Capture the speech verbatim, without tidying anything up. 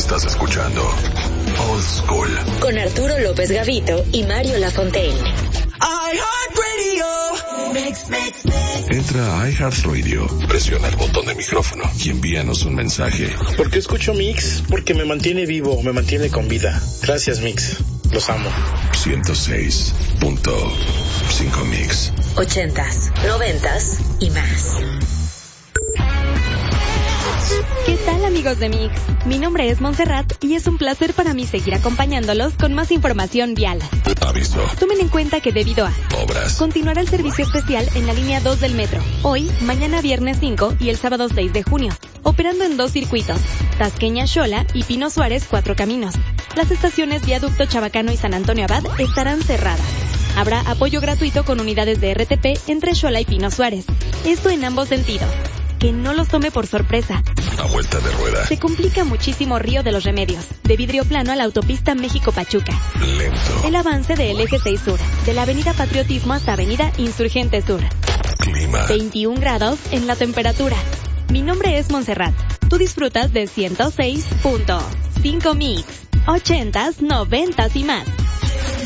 Estás escuchando Old School con Arturo López Gavito y Mario Lafontaine. Entra a iHeartRadio, presiona el botón de micrófono y envíanos un mensaje. ¿Por qué escucho Mix? Porque me mantiene vivo, me mantiene con vida. Gracias, Mix. Los amo. ciento seis punto cinco Mix. Ochentas, noventas y más. ¿Qué tal, amigos de Mix? Mi nombre es Montserrat y es un placer para mí seguir acompañándolos con más información vial. Aviso. Tomen en cuenta que debido a Obras. continuará el servicio especial en la línea dos del metro, hoy, mañana viernes cinco y el sábado seis de junio, operando en dos circuitos, Tasqueña-Xola y Pino Suárez Cuatro Caminos. Las estaciones Viaducto Chabacano y San Antonio Abad estarán cerradas. Habrá apoyo gratuito con unidades de R T P entre Xola y Pino Suárez. Esto en ambos sentidos. Que no los tome por sorpresa. A vuelta de rueda. Se complica muchísimo Río de los Remedios, de Vidrio Plano a la autopista México-Pachuca. Lento. El avance del Eje seis Sur, de la Avenida Patriotismo hasta Avenida Insurgente Sur. Clima. veintiún grados en la temperatura. Mi nombre es Montserrat. Tú disfrutas de ciento seis punto cinco Mix. Ochentas, noventas y más.